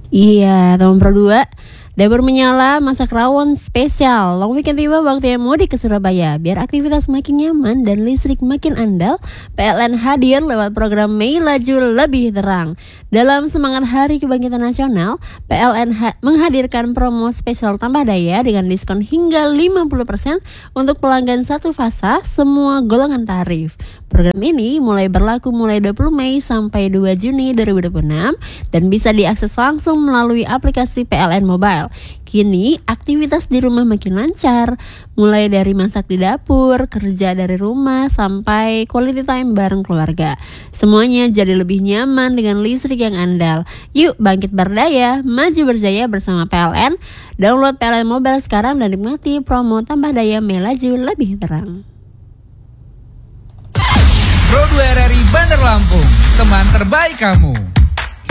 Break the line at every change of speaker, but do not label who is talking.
Iya, tahun Pro 2, dapur menyala, masak rawon spesial. Long weekend tiba, waktunya mudik ke Surabaya. Biar aktivitas makin nyaman dan listrik makin andal, PLN hadir lewat program Mei Laju Lebih Terang. Dalam semangat Hari Kebangkitan Nasional, PLN menghadirkan promo spesial tambah daya dengan diskon hingga 50% untuk pelanggan satu fasa semua golongan tarif. Program ini mulai berlaku mulai 20 Mei sampai 2 Juni 2026 dan bisa diakses langsung melalui aplikasi PLN Mobile. Kini aktivitas di rumah makin lancar, mulai dari masak di dapur, kerja dari rumah, sampai quality time bareng keluarga. Semuanya jadi lebih nyaman dengan listrik yang andal. Yuk bangkit berdaya, maju berjaya bersama PLN. Download PLN Mobile sekarang dan nikmati promo tambah daya Mei Laju Lebih Terang.
Pro 2 RRI Bandar Lampung, teman terbaik kamu.